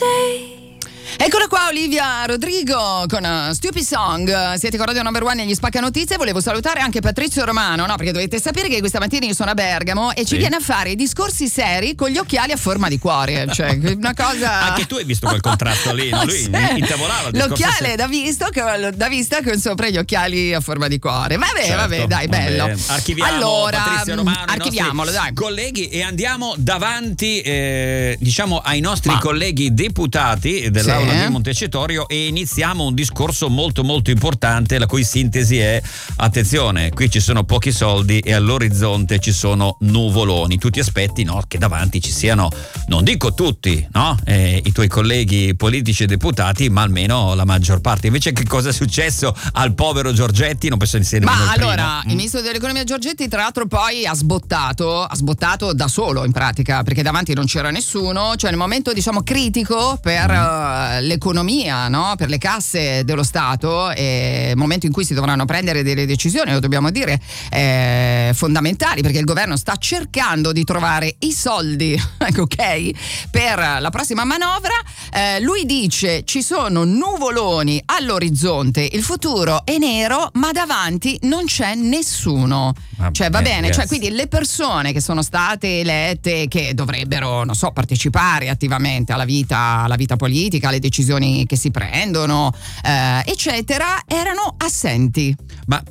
say. Eccola qua Olivia Rodrigo con Stupid Song. Siete con Radio Number One e gli Spacca Notizie. Volevo salutare anche Patrizio Romano, no? Perché dovete sapere che questa mattina io sono a Bergamo e ci viene a fare i discorsi seri con gli occhiali a forma di cuore. Cioè, una cosa. Anche tu hai visto quel contrasto lì, no? Lui intavolava il discorso l'occhiale da vista con sopra gli occhiali a forma di cuore. Vabbè, dai, bello. Archiviamo allora, Patrizio Romano, archiviamolo, dai. Colleghi, e andiamo davanti diciamo ai nostri colleghi deputati dell'Aula di Montecitorio e iniziamo un discorso molto molto importante, la cui sintesi è: attenzione, qui ci sono pochi soldi e all'orizzonte ci sono nuvoloni. Tu ti aspetti, no, che davanti ci siano, non dico tutti, no, i tuoi colleghi politici e deputati, ma almeno la maggior parte. Invece che cosa è successo al povero Giorgetti? Non posso inserire. Ma allora, il ministro dell'economia Giorgetti tra l'altro poi ha sbottato da solo in pratica, perché davanti non c'era nessuno, cioè nel momento diciamo critico per l'economia, no? Per le casse dello Stato, momento in cui si dovranno prendere delle decisioni, lo dobbiamo dire, fondamentali, perché il governo sta cercando di trovare i soldi ok, per la prossima manovra. Lui dice: ci sono nuvoloni all'orizzonte, il futuro è nero, ma davanti non c'è nessuno. Cioè va bene, cioè quindi le persone che sono state elette, che dovrebbero, non so, partecipare attivamente alla vita politica, alle decisioni che si prendono, eccetera, erano assenti. Ma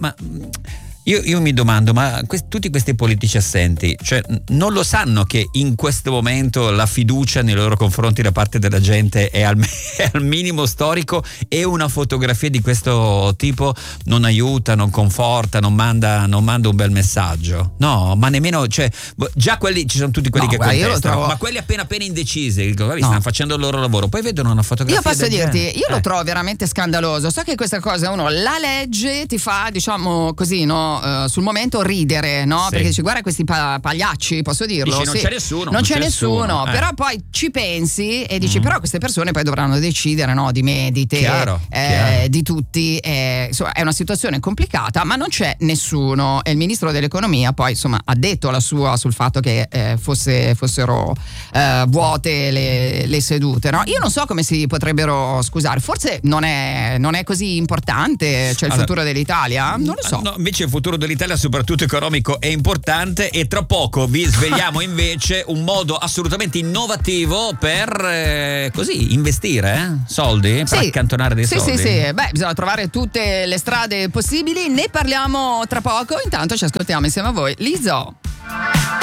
io mi domando, ma tutti questi politici assenti, cioè non lo sanno che in questo momento la fiducia nei loro confronti da parte della gente è al minimo storico, e una fotografia di questo tipo non aiuta, non conforta, non manda un bel messaggio? No, ma nemmeno, cioè già quelli, ci sono tutti quelli che contestano, ma quelli appena indecisi, stanno facendo il loro lavoro, poi vedono una fotografia. Io posso dirti, io lo trovo veramente scandaloso. So che questa cosa la legge ti fa, diciamo così, no, sul momento ridere, no? Perché dici: guarda questi pagliacci, posso dirlo? Dici, non c'è nessuno. Però poi ci pensi e dici: però queste persone poi dovranno decidere, no? Di me, di te, chiaro. di tutti. Insomma, è una situazione complicata, ma non c'è nessuno. E il ministro dell'economia poi, insomma, ha detto la sua sul fatto che fossero vuote le sedute, no? Io non so come si potrebbero scusare. Forse non è così importante, cioè il futuro dell'Italia? Non lo so. No, invece il futuro dell'Italia, soprattutto economico, è importante, e tra poco vi svegliamo invece un modo assolutamente innovativo per così investire soldi, per accantonare dei soldi. Sì. Beh, bisogna trovare tutte le strade possibili, ne parliamo tra poco. Intanto ci ascoltiamo insieme a voi Lizzo.